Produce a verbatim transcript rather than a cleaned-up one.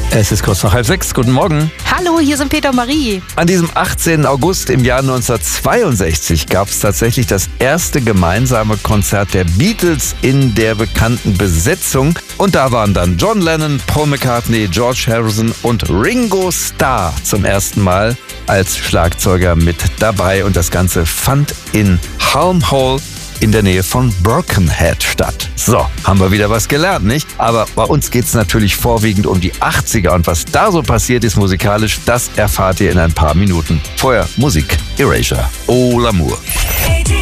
Es ist kurz nach halb sechs. Guten Morgen. Hallo, hier sind Peter und Marie. An diesem achtzehnten August im Jahr neunzehnhundertzweiundsechzig gab es tatsächlich das erste gemeinsame Konzert der Beatles in der bekannten Besetzung. Und da waren dann John Lennon, Paul McCartney, George Harrison und Ringo Starr zum ersten Mal als Schlagzeuger mit dabei. Und das Ganze fand in Hulme Hall in der Nähe von Birkenhead statt. So, haben wir wieder was gelernt, nicht? Aber bei uns geht's natürlich vorwiegend um die achtziger und was da so passiert ist musikalisch, das erfahrt ihr in ein paar Minuten. Vorher Musik, Erasure, Oh L'Amour.